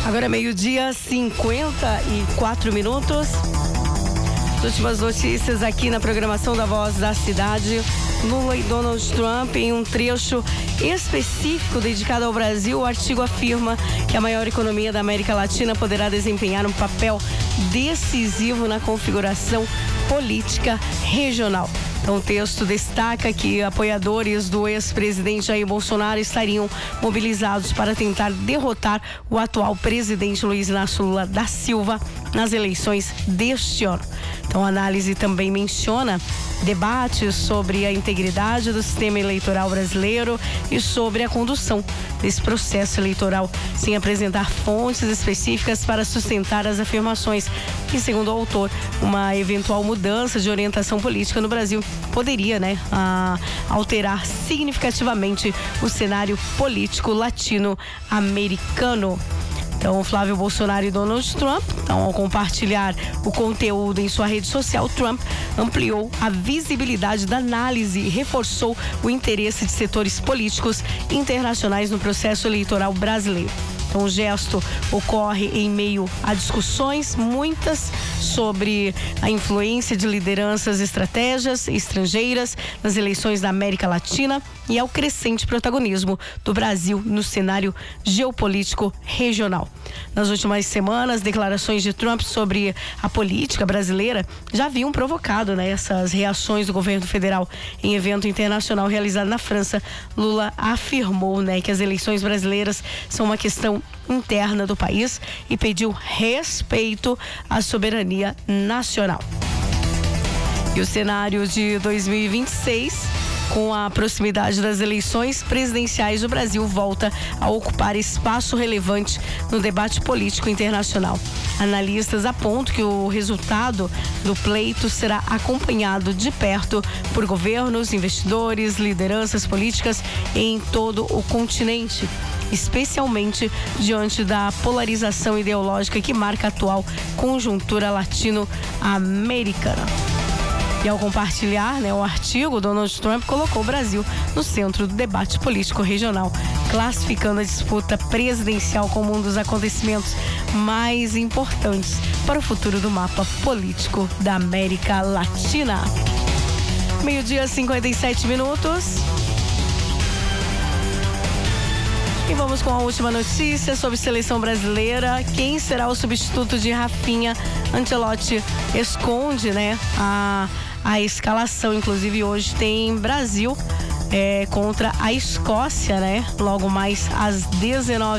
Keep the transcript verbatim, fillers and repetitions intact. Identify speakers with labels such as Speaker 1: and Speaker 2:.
Speaker 1: Agora é meio-dia, cinquenta e quatro minutos. As últimas notícias aqui na programação da Voz da Cidade. Lula e Donald Trump, em um trecho específico dedicado ao Brasil, o artigo afirma que a maior economia da América Latina poderá desempenhar um papel decisivo na configuração política regional. Então, o texto destaca que apoiadores do ex-presidente Jair Bolsonaro estariam mobilizados para tentar derrotar o atual presidente Luiz Inácio Lula da Silva nas eleições deste ano. Então, a análise também menciona debates sobre a integridade do sistema eleitoral brasileiro e sobre a condução desse processo eleitoral, sem apresentar fontes específicas para sustentar as afirmações. E, segundo o autor, uma eventual mudança de orientação política no Brasil poderia, né, a, alterar significativamente o cenário político latino-americano. Então, Flávio Bolsonaro e Donald Trump, então, ao compartilhar o conteúdo em sua rede social, Trump ampliou a visibilidade da análise e reforçou o interesse de setores políticos internacionais no processo eleitoral brasileiro. Então, o gesto ocorre em meio a discussões, muitas, sobre a influência de lideranças estratégias estrangeiras nas eleições da América Latina e ao crescente protagonismo do Brasil no cenário geopolítico regional. Nas últimas semanas, declarações de Trump sobre a política brasileira já haviam provocado, né, essas reações do governo federal. Em evento internacional realizado na França, Lula afirmou, né, que as eleições brasileiras são uma questão interna do país e pediu respeito à soberania nacional. E o cenário de dois mil e vinte e seis, com a proximidade das eleições presidenciais, o Brasil volta a ocupar espaço relevante no debate político internacional. Analistas apontam que o resultado do pleito será acompanhado de perto por governos, investidores, lideranças políticas em todo o continente, especialmente diante da polarização ideológica que marca a atual conjuntura latino-americana. E ao compartilhar, né, o artigo, Donald Trump colocou o Brasil no centro do debate político regional, classificando a disputa presidencial como um dos acontecimentos mais importantes para o futuro do mapa político da América Latina. Meio-dia, cinquenta e sete minutos. E vamos com a última notícia sobre seleção brasileira. Quem será o substituto de Rafinha? Ancelotti esconde, né, a, a escalação. Inclusive, hoje tem Brasil é, contra a Escócia, né? Logo mais às dezenove